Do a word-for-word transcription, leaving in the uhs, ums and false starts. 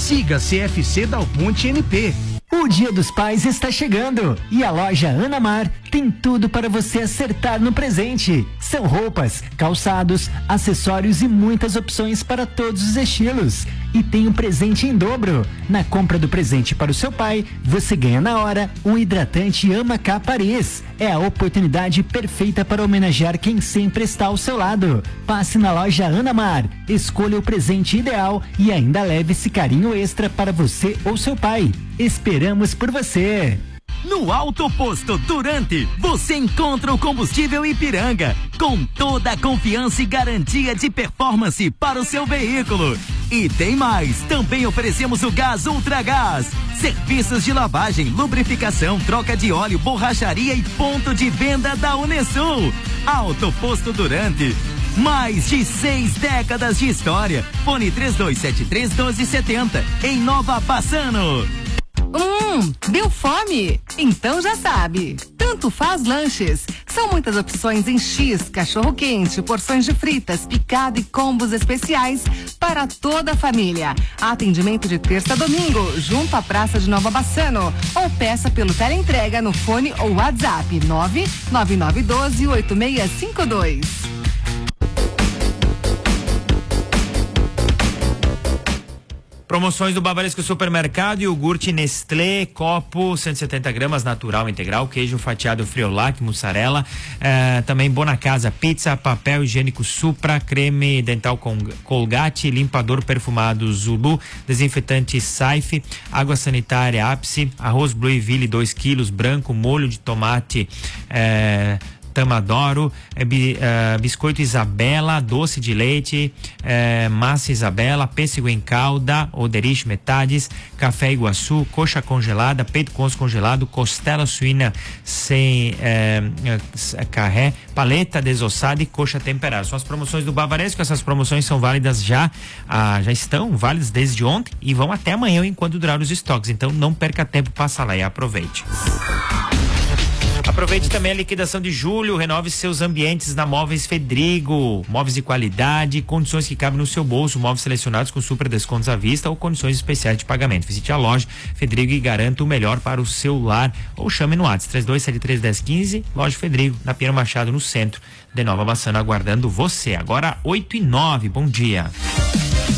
Siga C F C Dal Ponte N P. O Dia dos Pais está chegando e a loja Ana Mar tem tudo para você acertar no presente. São roupas, calçados, acessórios e muitas opções para todos os estilos. E tem um presente em dobro. Na compra do presente para o seu pai, você ganha na hora um hidratante Amacá Paris. É a oportunidade perfeita para homenagear quem sempre está ao seu lado. Passe na loja Ana Mar, escolha o presente ideal e ainda leve esse carinho extra para você ou seu pai. Esperamos por você. No Auto Posto Durante, você encontra o combustível Ipiranga, com toda a confiança e garantia de performance para o seu veículo. E tem mais, também oferecemos o gás Ultragás, serviços de lavagem, lubrificação, troca de óleo, borracharia e ponto de venda da Unesul. Auto Posto Durante, mais de seis décadas de história. Fone três dois sete três, um dois sete zero, em Nova Passano. Hum, deu fome? Então já sabe, Tanto Faz Lanches. São muitas opções em X, cachorro quente, porções de fritas, picado e combos especiais para toda a família. Atendimento de terça a domingo, junto à Praça de Nova Bassano. Ou peça pelo teleentrega no fone ou WhatsApp nove nove nove um dois oito seis cinco dois. Promoções do Bavaresco Supermercado: iogurte Nestlé, copo cento e setenta gramas, natural integral, queijo fatiado Friolac, mussarela, eh, também Bonacasa pizza, papel higiênico Supra, creme dental com Colgate, limpador perfumado Zulu, desinfetante Saif, água sanitária Ápice, arroz Blueville dois quilos branco, molho de tomate eh, Tamadoro, é, bi, é, biscoito Isabela, doce de leite, é, massa Isabela, pêssego em calda, Oderich metades, café Iguaçu, coxa congelada, peito com osso congelado, costela suína sem é, é, carré, paleta desossada e coxa temperada. São as promoções do Bavaresco. Essas promoções são válidas já, ah, já estão válidas desde ontem e vão até amanhã enquanto durar os estoques. Então não perca tempo, passa lá e aproveite. Aproveite também a liquidação de julho, renove seus ambientes na Móveis Fedrigo. Móveis de qualidade, condições que cabem no seu bolso, móveis selecionados com super descontos à vista ou condições especiais de pagamento. Visite a loja Fedrigo e garanta o melhor para o seu lar ou chame no WhatsApp três dois sete três, um zero um cinco, loja Fedrigo, na Pinheiro Machado, no centro de Nova Bassano, aguardando você. Agora oito e nove, bom dia.